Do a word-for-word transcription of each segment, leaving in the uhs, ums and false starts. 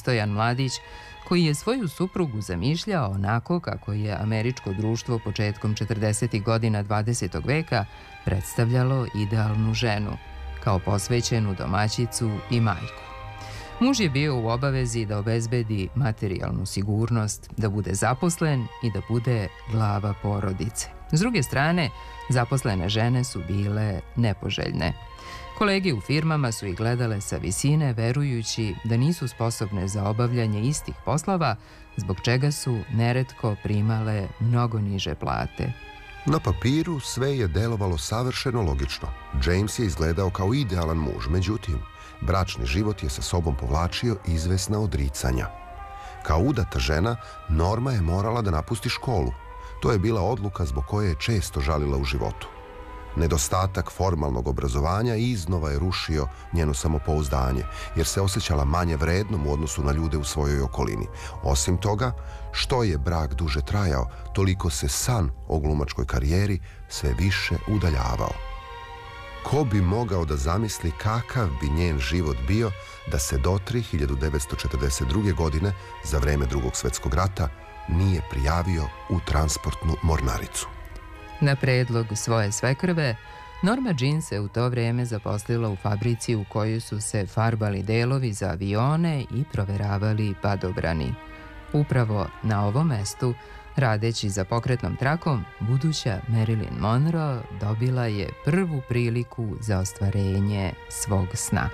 pristojan mladić koji je svoju suprugu zamišljao onako kako je američko društvo početkom četrdesetih godina dvadesetog veka predstavljalo idealnu ženu, kao posvećenu domaćicu i majku. Muž je bio u obavezi da obezbedi materijalnu sigurnost, da bude zaposlen i da bude glava porodice. S druge strane, zaposlene žene su bile nepoželjne. Kolege u firmama su ih gledale sa visine, verujući da nisu sposobne za obavljanje istih poslova, zbog čega su neretko primale mnogo niže plate. Na papiru sve je delovalo savršeno logično. James je izgledao kao idealan muž, međutim, bračni život je sa sobom povlačio izvesna odricanja. Kao udata žena, Norma je morala da napusti školu. To je bila odluka zbog koje je često žalila u životu. Nedostatak formalnog obrazovanja iznova je rušio njeno samopouzdanje, jer se osjećala manje vrednom u odnosu na ljude u svojoj okolini. Osim toga, što je brak duže trajao, toliko se san o glumačkoj karijeri sve više udaljavao. Ko bi mogao da zamisli kakav bi njen život bio da se do hiljadu devetsto četrdeset druge. godine, za vreme Drugog svjetskog rata, nije prijavio u transportnu mornaricu. Na predlog svoje svekrve, Norma Jean se u to vreme zaposlila u fabrici u kojoj su se farbali delovi za avione i proveravali padobrani. Upravo na ovom mestu, radeći za pokretnom trakom, buduća Marilyn Monroe dobila je prvu priliku za ostvarenje svog sna.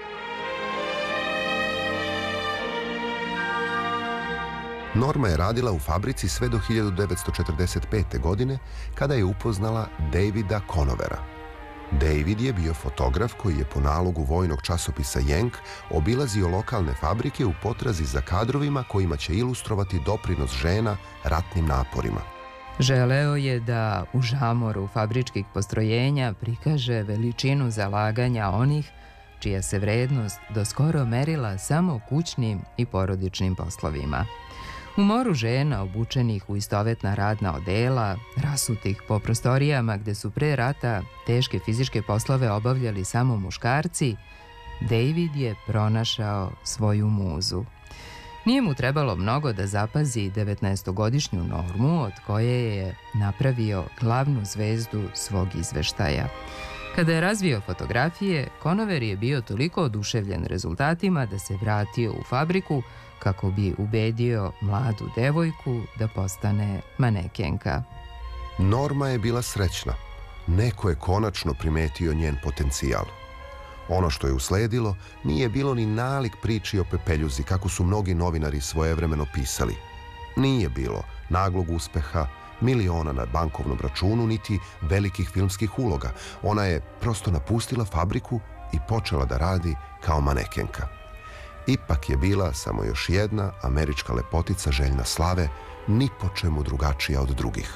Norma je radila u fabrici sve do hiljadu devetsto četrdeset pete. godine, kada je upoznala Davida Conovera. David je bio fotograf koji je po nalogu vojnog časopisa Yank obilazio lokalne fabrike u potrazi za kadrovima kojima će ilustrovati doprinos žena ratnim naporima. Želeo je da u žamoru fabričkih postrojenja prikaže veličinu zalaganja onih čija se vrednost do skoro merila samo kućnim i porodičnim poslovima. U moru žena obučenih u istovetna radna odela, rasutih po prostorijama gde su pre rata teške fizičke poslove obavljali samo muškarci, David je pronašao svoju muzu. Nije mu trebalo mnogo da zapazi devetnaestogodišnju Normu, od koje je napravio glavnu zvezdu svog izveštaja. Kada je razvio fotografije, Conover je bio toliko oduševljen rezultatima da se vratio u fabriku kako bi ubedio mladu devojku da postane manekenka. Norma je bila srećna. Neko je konačno primetio njen potencijal. Ono što je usledilo nije bilo ni nalik priči o pepeljuzi, kako su mnogi novinari svojevremeno pisali. Nije bilo naglog uspeha, miliona na bankovnom računu, niti velikih filmskih uloga. Ona je prosto napustila fabriku i počela da radi kao manekenka. Ipak je bila samo još jedna američka lepotica željna slave, ni po čemu drugačija od drugih.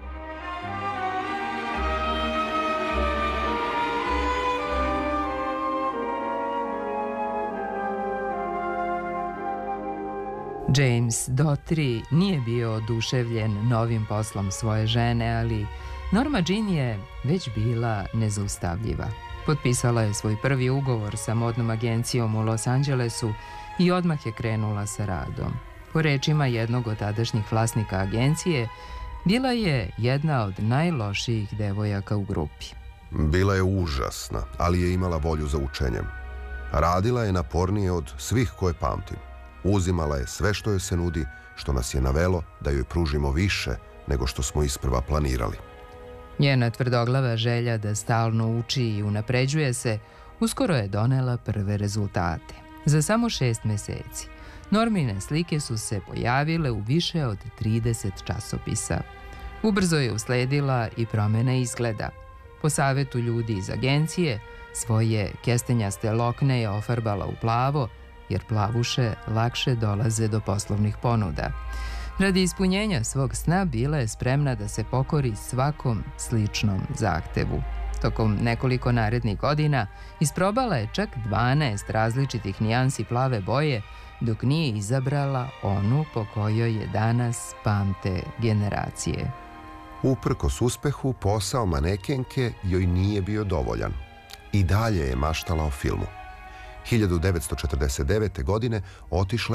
James Doty nije bio oduševljen novim poslom svoje žene, ali Norma Jean je već bila nezaustavljiva. Potpisala je svoj prvi ugovor sa modnom agencijom u Los Angelesu i odmah je krenula sa radom. Po rečima jednog od tadašnjih vlasnika agencije, bila je jedna od najlošijih devojaka u grupi. Bila je užasna, ali je imala volju za učenjem. Radila je napornije od svih koje pamtim. Uzimala je sve što joj se nudi, što nas je navelo da joj pružimo više nego što smo isprva planirali. Njena tvrdoglava želja da stalno uči i unapređuje se uskoro je donela prve rezultate. Za samo šest meseci Normine slike su se pojavile u više od trideset časopisa. Ubrzo je usledila i promena izgleda. Po savetu ljudi iz agencije, svoje kestenjaste lokne je ofarbala u plavo, jer plavuše lakše dolaze do poslovnih ponuda. Radi ispunjenja svog sna bila je spremna da se pokori svakom sličnom zahtevu. Tokom nekoliko narednih godina isprobala je čak dvanaest različitih nijansi plave boje, dok nije izabrala onu po kojoj je danas pamte generacije. Uprkos uspehu, posao manekenke joj nije bio dovoljan. I dalje je maštala o filmu. hiljadu devetsto četrdeset devete. godine otišla